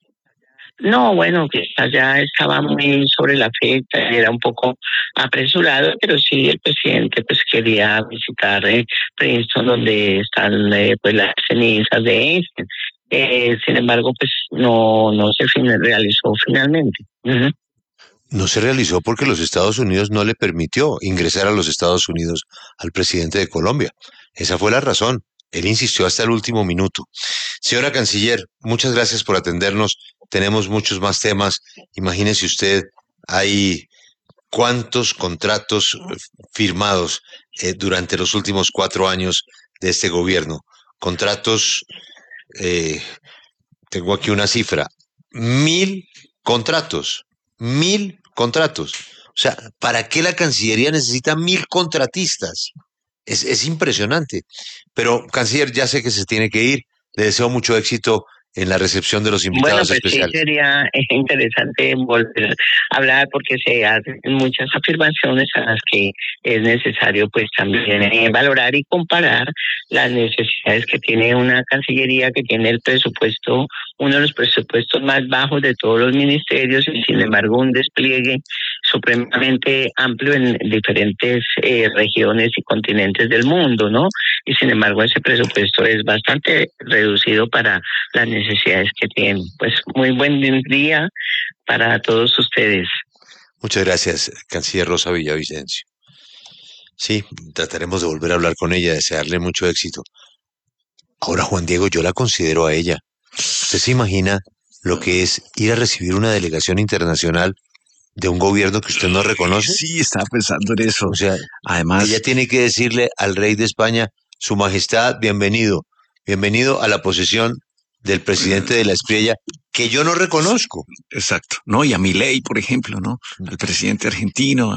No, bueno, que ya estaba muy sobre la fecha, era un poco apresurado, pero sí el presidente pues quería visitar Princeton, donde están pues las cenizas de Einstein. Sin embargo, pues no se realizó finalmente. No se realizó porque los Estados Unidos no le permitió ingresar a los Estados Unidos al presidente de Colombia. Esa fue la razón. Él insistió hasta el último minuto. Señora canciller, muchas gracias por atendernos. Tenemos muchos más temas. Imagínese usted, hay cuántos contratos firmados durante los últimos 4 años de este gobierno. Contratos, tengo aquí una cifra, 1.000 contratos, 1.000 contratos. O sea, ¿para qué la Cancillería necesita 1.000 contratistas? Es impresionante. Pero, canciller, ya sé que se tiene que ir. Le deseo mucho éxito en la recepción de los invitados especiales. Sí sería interesante volver a hablar porque se hacen muchas afirmaciones a las que es necesario pues también valorar y comparar las necesidades que tiene una Cancillería que tiene el presupuesto, uno de los presupuestos más bajos de todos los ministerios y sin embargo un despliegue supremamente amplio en diferentes regiones y continentes del mundo, ¿no? Y sin embargo ese presupuesto es bastante reducido para las necesidades que tienen. Pues muy buen día para todos ustedes. Muchas gracias, canciller Rosa Villavicencio. Sí, trataremos de volver a hablar con ella, desearle mucho éxito. Ahora, Juan Diego, yo la considero a ella. ¿Usted se imagina lo que es ir a recibir una delegación internacional de un gobierno que usted no reconoce? Sí, estaba pensando en eso. O sea, además, ella tiene que decirle al rey de España, Su Majestad, bienvenido a la posesión del presidente de la Espriella, que yo no reconozco. Exacto. No, y a Milei, por ejemplo, ¿no? Al presidente argentino,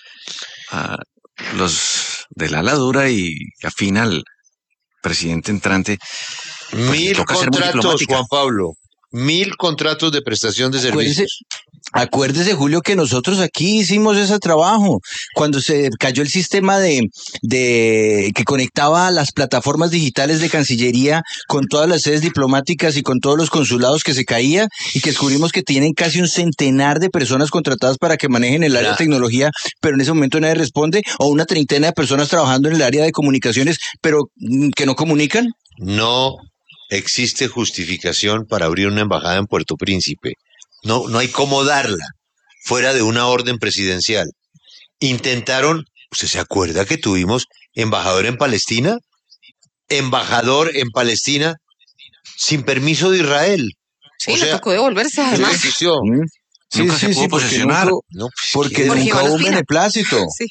a los del ala dura y afín al presidente entrante. Pues 1000 contratos, Juan Pablo. 1000 contratos de prestación de servicios. Acuérdese, Julio, que nosotros aquí hicimos ese trabajo. Cuando se cayó el sistema de que conectaba las plataformas digitales de Cancillería con todas las sedes diplomáticas y con todos los consulados, que se caía, y que descubrimos que tienen casi un centenar de personas contratadas para que manejen el área de tecnología, pero en ese momento nadie responde, o una treintena de personas trabajando en el área de comunicaciones, pero que no comunican. No existe justificación para abrir una embajada en Puerto Príncipe. No hay cómo darla fuera de una orden presidencial. Intentaron, ¿usted se acuerda que tuvimos embajador en Palestina? Embajador en Palestina sin permiso de Israel. Sí, le tocó devolverse además. Nunca se pudo posesionar. Porque nunca hubo beneplácito. Sí.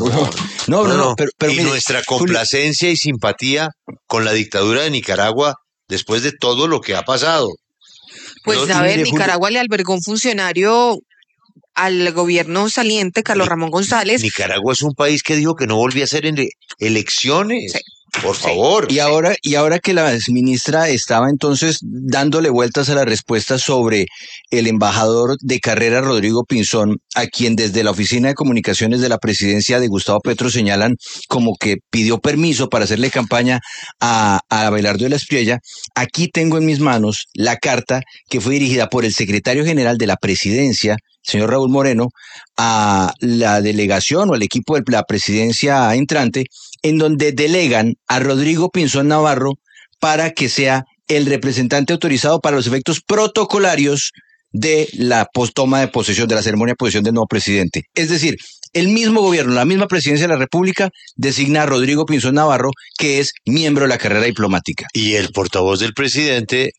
No, pero y mire, nuestra complacencia y simpatía con la dictadura de Nicaragua después de todo lo que ha pasado. Pues a ver, Nicaragua le albergó un funcionario al gobierno saliente, Carlos Ramón González. Nicaragua es un país que dijo que no volvía a hacer elecciones. Sí. Por favor. Y ahora que la ministra estaba entonces dándole vueltas a la respuesta sobre el embajador de carrera Rodrigo Pinzón, a quien desde la Oficina de Comunicaciones de la Presidencia de Gustavo Petro señalan como que pidió permiso para hacerle campaña a Abelardo de la Espriella, aquí tengo en mis manos la carta que fue dirigida por el secretario general de la Presidencia, señor Raúl Moreno, a la delegación o al equipo de la presidencia entrante, en donde delegan a Rodrigo Pinzón Navarro para que sea el representante autorizado para los efectos protocolarios de la toma de posesión, de la ceremonia de posesión del nuevo presidente. Es decir, el mismo gobierno, la misma presidencia de la República designa a Rodrigo Pinzón Navarro, que es miembro de la carrera diplomática. Y el portavoz del presidente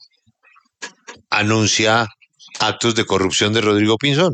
anuncia actos de corrupción de Rodrigo Pinzón.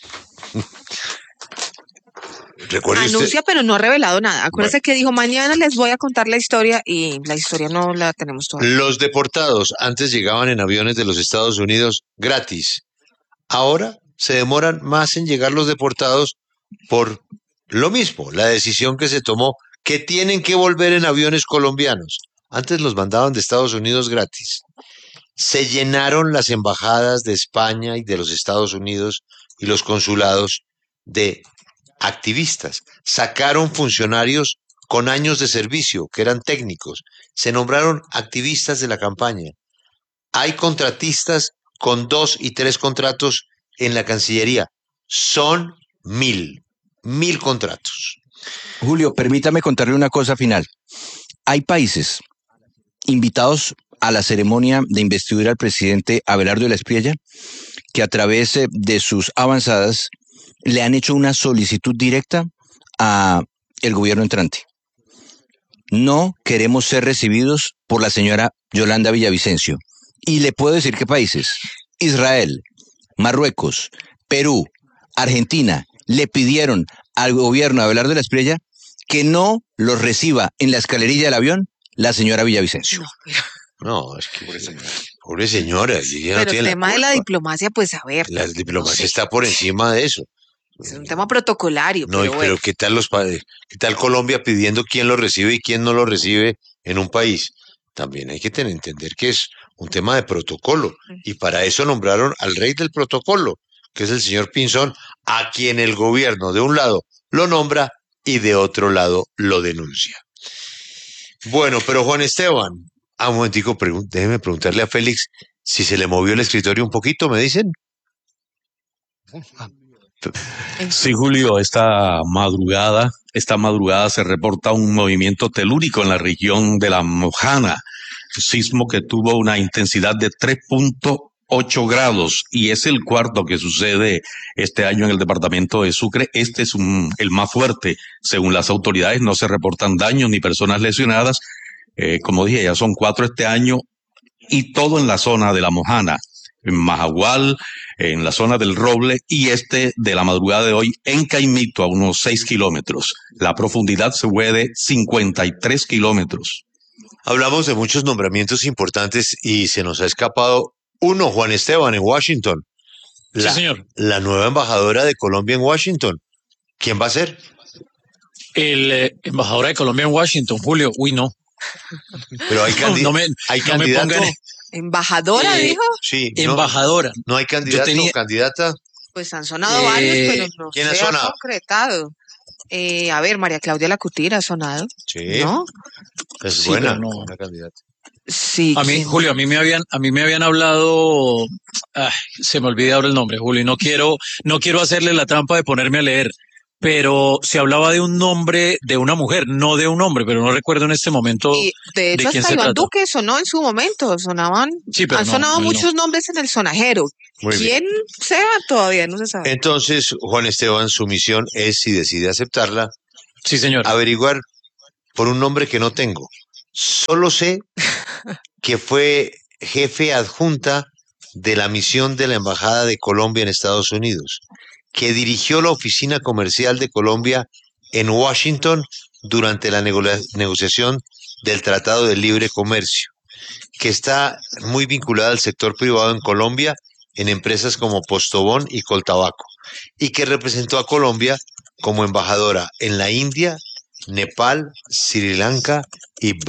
Anuncia, pero no ha revelado nada. Acuérdense que dijo, mañana les voy a contar la historia, y la historia no la tenemos todavía. Los deportados antes llegaban en aviones de los Estados Unidos gratis. Ahora se demoran más en llegar los deportados por lo mismo, la decisión que se tomó, que tienen que volver en aviones colombianos. Antes los mandaban de Estados Unidos gratis. Se llenaron las embajadas de España y de los Estados Unidos y los consulados de activistas. Sacaron funcionarios con años de servicio, que eran técnicos. Se nombraron activistas de la campaña. Hay contratistas con 2 y 3 contratos en la Cancillería. Son 1000 contratos. Julio, permítame contarle una cosa final. Hay países invitados a la ceremonia de investidura al presidente Abelardo de la Espriella que a través de sus avanzadas le han hecho una solicitud directa a el gobierno entrante. No queremos ser recibidos por la señora Yolanda Villavicencio. Y le puedo decir qué países: Israel, Marruecos, Perú, Argentina, le pidieron al gobierno de Abelardo de la Espriella que no los reciba en la escalerilla del avión la señora Villavicencio. No, es que pobre señora. Pero el tema de la diplomacia, pues a ver. La diplomacia está por encima de eso. Es un tema protocolario. No, pero ¿qué tal qué tal Colombia pidiendo quién lo recibe y quién no lo recibe en un país? También hay que entender que es un tema de protocolo, y para eso nombraron al rey del protocolo, que es el señor Pinzón, a quien el gobierno de un lado lo nombra y de otro lado lo denuncia. Bueno, pero Juan Esteban, un momentico, déjeme preguntarle a Félix si se le movió el escritorio un poquito, ¿me dicen? Sí, Julio, esta madrugada se reporta un movimiento telúrico en la región de La Mojana, sismo que tuvo una intensidad de 3.8 grados, y es el cuarto que sucede este año en el departamento de Sucre. Este es el más fuerte. Según las autoridades, no se reportan daños ni personas lesionadas. Como dije, ya son 4 este año, y todo en la zona de La Mojana. en Majagual, en la zona del Roble, y de la madrugada de hoy en Caimito, a unos 6 kilómetros. La profundidad se fue de 53 kilómetros. Hablamos de muchos nombramientos importantes y se nos ha escapado uno, Juan Esteban, en Washington. Sí, señor. La nueva embajadora de Colombia en Washington. ¿Quién va a ser? El embajador de Colombia en Washington, Julio. Uy, no. Pero hay candidato. ¿Embajadora, dijo? Sí. Embajadora. No hay candidato o candidata. Pues han sonado varios, pero no ¿quién se ha sonado? concretado. A ver, María Claudia Lacutira ha sonado. Sí. ¿No? Es buena, no. una candidata. Sí. A mí, Julio, a mí me habían hablado, se me olvida ahora el nombre, Julio, y no quiero hacerle la trampa de ponerme a leer, pero se hablaba de un nombre de una mujer, no de un hombre, pero no recuerdo en este momento Y de hecho, quién hasta se Iván trata. Duque sonó en su momento, sonaban. Sí, pero han no, sonado él no. muchos nombres en el sonajero. Muy ¿Quién sea? Todavía no se sabe. Entonces, Juan Esteban, su misión es, si decide aceptarla, sí, señor, averiguar por un nombre que no tengo. Solo sé que fue jefe adjunta de la misión de la Embajada de Colombia en Estados Unidos, que dirigió la oficina comercial de Colombia en Washington durante la negociación del Tratado de Libre Comercio, que está muy vinculada al sector privado en Colombia en empresas como Postobón y Coltabaco, y que representó a Colombia como embajadora en la India, Nepal, Sri Lanka y